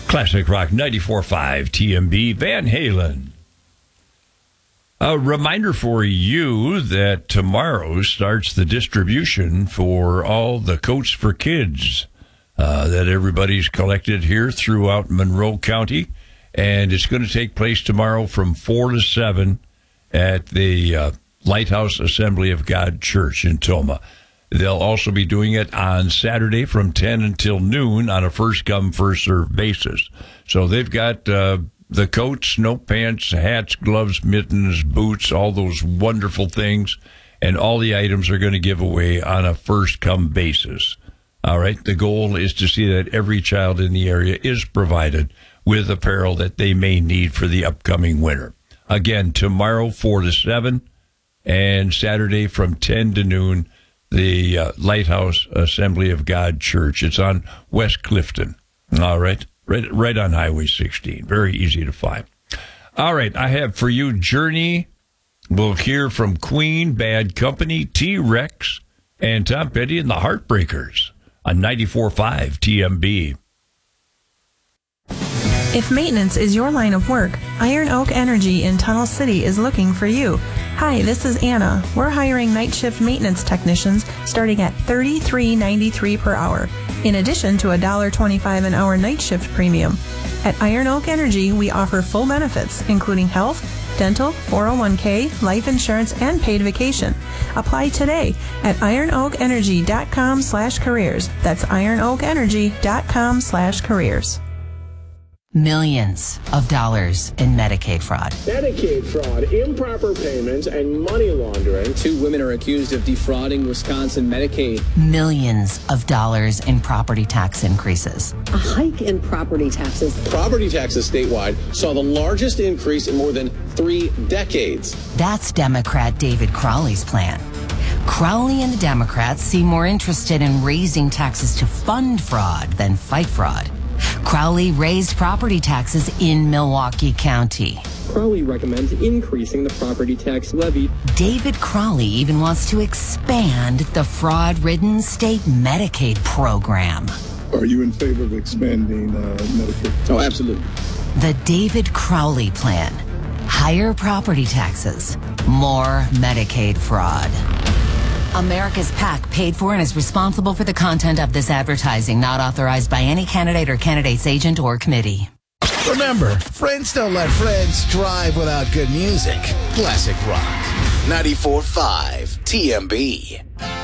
Classic Rock 94.5 TMB Van Halen. A reminder for you that tomorrow starts the distribution for all the coats for kids that everybody's collected here throughout Monroe County. And it's going to take place tomorrow from 4 to 7 at the Lighthouse Assembly of God Church in Tomah. They'll also be doing it on Saturday from 10 until noon on a first-come, first-served basis. So they've got the coats, snow pants, hats, gloves, mittens, boots, all those wonderful things, and all the items are going to give away on a first-come basis. All right, the goal is to see that every child in the area is provided with apparel that they may need for the upcoming winter. Again, tomorrow 4 to 7, and Saturday from 10 to noon, the Lighthouse Assembly of God Church. It's on West Clifton. All right. Right on Highway 16. Very easy to find. All right. I have for you Journey. We'll hear from Queen, Bad Company, T-Rex, and Tom Petty and the Heartbreakers on 94.5 TMB. If maintenance is your line of work, Iron Oak Energy in Tunnel City is looking for you. Hi, this is Anna. We're hiring night shift maintenance technicians starting at $33.93 per hour, in addition to $1.25 an hour night shift premium. At Iron Oak Energy, we offer full benefits, including health, dental, 401k, life insurance, and paid vacation. Apply today at ironoakenergy.com/careers. That's ironoakenergy.com/careers. Millions of dollars in Medicaid fraud. Medicaid fraud, improper payments, and money laundering. 2 women are accused of defrauding Wisconsin Medicaid. Millions of dollars in property tax increases. A hike in property taxes. Property taxes statewide saw the largest increase in more than 3 decades. That's Democrat David Crowley's plan. Crowley and the Democrats seem more interested in raising taxes to fund fraud than fight fraud. Crowley raised property taxes in Milwaukee County. Crowley recommends increasing the property tax levy. David Crowley even wants to expand the fraud-ridden state Medicaid program. Are you in favor of expanding Medicaid? Oh, absolutely. The David Crowley plan. Higher property taxes, more Medicaid fraud. America's PAC paid for and is responsible for the content of this advertising, not authorized by any candidate or candidate's agent or committee. Remember, friends don't let friends drive without good music. Classic Rock 94.5 TMB.